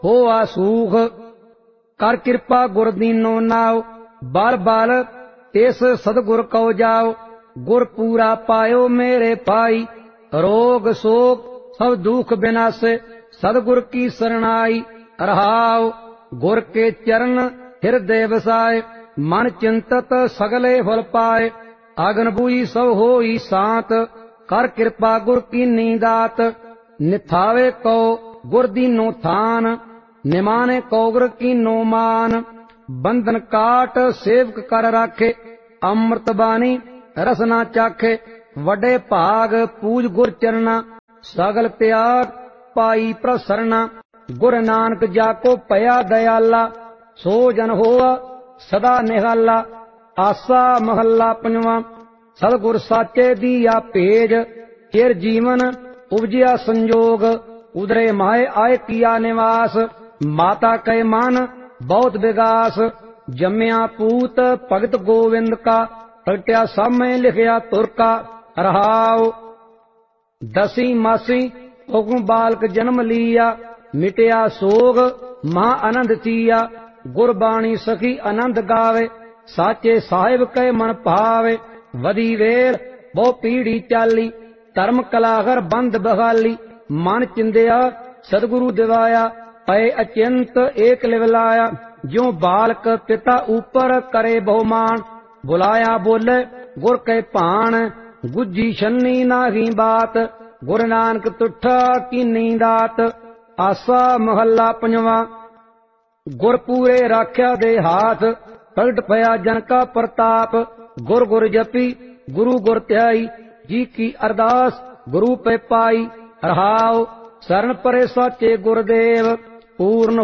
ਹੋਆ ਸੂਖ। ਕਰ ਕਿਰਪਾ ਗੁਰ ਦੀਨੋ ਨਾਉ, ਬਲ ਬਲ ਤਿਸ ਸਤਿਗੁਰ ਕਉ ਜਾਉ। ਗੁਰ ਪੂਰਾ ਪਾਇਓ ਮੇਰੇ ਭਾਈ, ਰੋਗ शोक सब दुख बिनासे। सतगुर की शरणाई रहाओ। गुर के चरण हृदय बसाए, मन चिंतत सगले फल पाए। अगन बुई सब होई शांत, कर कृपा गुर की नीदात। निथावे को गुर दीनो थान, निमाने को गुर की नो मान। बंधन काट सेवक कर राखे, अमृत बानी रसना चाखे। वडे भाग पूज गुर चरना, सगल त्याग पाई प्रसरना। गुर नानक जाको पया दयाला, सो जन होआ सदा निहाला। आसा महला पंजवा। सतगुर साचे दिया भेज, चिर जीवन उपजिया संजोग। उदरे माए आए किया निवास, माता कै मन बहुत विगास। जम्या पूत भगत गोविंद का, प्रगट्या सामय लिखया तुरका। रहाओ। दसी मासी हुक्म बालक जन्म लिया, मिटया सोग महा आनंद थिया। गुरबाणी सखी आनंद गावे, साचे साहिब कै मन भावे। वधी वेर बहु पीढ़ी चाली, धर्म कलागर बंद बहाली। मन चिंदिया सतगुरु दिवाया, पै अचिंत एक लिवलाया। ज्यों बालक पिता ऊपर करे बहुमान, बुलाया बोले गुर कै भाण। गुज्जी छन्नी नाही बात, गुरु नानक तुठा कीनी दात। आसा महला पंजवा। गुर पूरे राख्या दे हाथ, प्रगट भया जन का प्रताप। गुर गुर जपी गुरु गुर ध्याई, जी की अरदास गुरु पे पाई। रहाओ। शरण परे साचे गुरदेव, पूर्ण